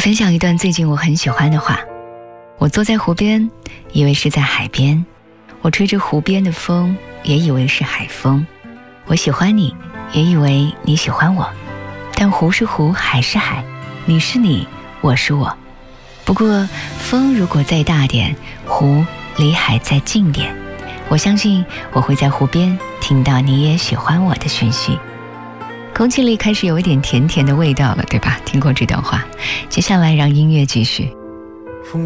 分享一段最近我很喜欢的话。我坐在湖边，以为是在海边；我吹着湖边的风，也以为是海风。我喜欢你，也以为你喜欢我。但湖是湖，海是海，你是你，我是我。不过风如果再大点，湖离海再近点，我相信我会在湖边听到你也喜欢我的讯息。空气里开始有一点甜甜的味道了，对吧？听过这段话，接下来让音乐继续。